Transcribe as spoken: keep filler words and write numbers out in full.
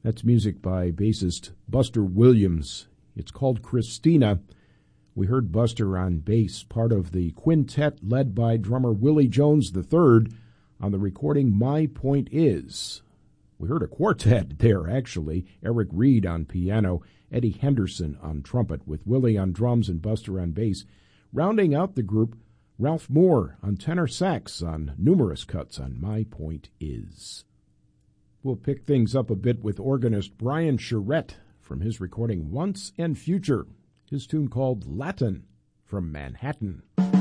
That's music by bassist Buster Williams. It's called Christina. We heard Buster on bass, part of the quintet led by drummer Willie Jones the third on the recording My Point Is. We heard a quartet there, actually. Eric Reed on piano, Eddie Henderson on trumpet, with Willie on drums and Buster on bass. Rounding out the group, Ralph Moore on tenor sax on numerous cuts on My Point Is. We'll pick things up a bit with organist Brian Charette from his recording Once and Future, his tune called Latin from Manhattan.